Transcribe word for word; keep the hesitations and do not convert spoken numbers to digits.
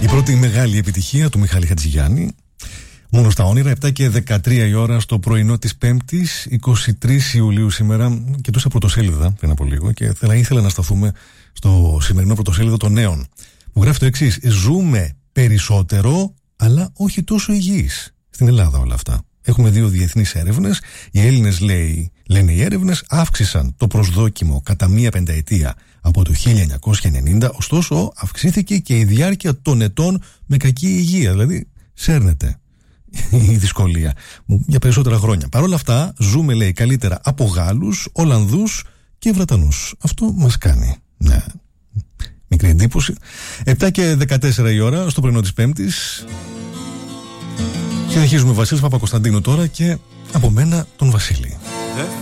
Η πρώτη μεγάλη επιτυχία του Μιχάλη Χατζηγιάννη. Μόνο στα όνειρα, επτά και δεκατρία η ώρα στο πρωινό της Πέμπτης, εικοστή τρίτη Ιουλίου σήμερα. Κοιτούσα πρωτοσέλιδα πριν από λίγο και θα ήθελα να σταθούμε στο σημερινό πρωτοσέλιδο των Νέων, που γράφει το εξής: ζούμε περισσότερο, αλλά όχι τόσο υγιείς. Στην Ελλάδα όλα αυτά. Έχουμε δύο διεθνείς έρευνες. Οι Έλληνες, λέει, λένε οι έρευνες, αύξησαν το προσδόκιμο κατά μία πενταετία από το χίλια εννιακόσια ενενήντα, ωστόσο αυξήθηκε και η διάρκεια των ετών με κακή υγεία. Δηλαδή, σέρνεται η δυσκολία για περισσότερα χρόνια. Παρ' όλα αυτά, ζούμε, λέει, καλύτερα από Γάλλους, Ολλανδούς και Βρετανούς. Αυτό μας κάνει μια μικρή εντύπωση. επτά και δεκατέσσερα η ώρα στο πρωινό της Πέμπτης. Συνεχίζουμε Βασίλης Παπακοσταντίνου τώρα και από μένα τον Βασίλη.